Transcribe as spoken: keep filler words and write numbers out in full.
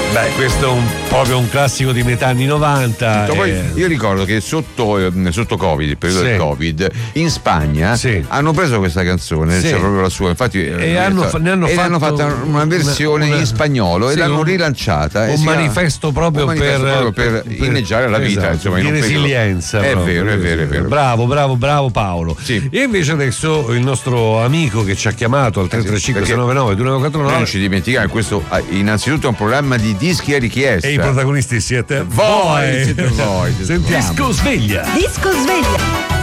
Beh, questo è un, proprio un classico di metà anni novanta. E... Poi eh. io ricordo che sotto, eh, sotto Covid, il periodo Sì. del Covid, in Spagna Sì. hanno preso questa canzone, Sì. c'è proprio la sua. Infatti, E eh, hanno, sta- ne hanno e fatto hanno fatta una versione una- in spagnolo sì, e l'hanno un- rilanciata. e Un si chiama- manifesto proprio, un manifesto per, proprio per, per- inneggiare la vita, esatto, insomma, in di un periodo- resilienza. È proprio. vero, è vero, è vero. Bravo, bravo, bravo Paolo. Sì. E invece adesso il nostro amico che ci ha chiamato al tre tre cinque sei nove nove due nove quattro Noi nove non ci dimentichiamo che questo eh, innanzitutto è un programma di dischi a richiesta. e i protagonisti siete Voi, siete voi. Sentiamo. Disco sveglia. Disco sveglia.